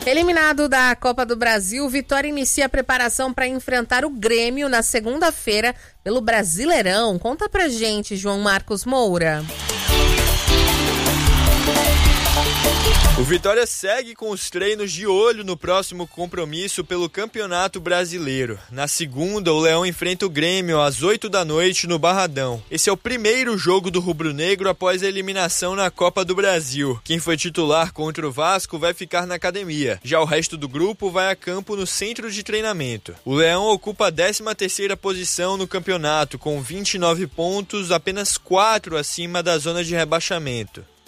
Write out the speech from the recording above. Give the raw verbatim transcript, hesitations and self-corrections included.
Eliminado da Copa do Brasil, Vitória inicia a preparação para enfrentar o Grêmio na segunda-feira pelo Brasileirão. Conta pra gente, João Marcos Moura. O Vitória segue com os treinos de olho no próximo compromisso pelo Campeonato Brasileiro. Na segunda, o Leão enfrenta o Grêmio às oito da noite no Barradão. Esse é o primeiro jogo do rubro-negro após a eliminação na Copa do Brasil. Quem foi titular contra o Vasco vai ficar na academia. Já o resto do grupo vai a campo no centro de treinamento. O Leão ocupa a décima terceira posição no campeonato, com vinte e nove pontos, apenas quatro acima da zona de rebaixamento.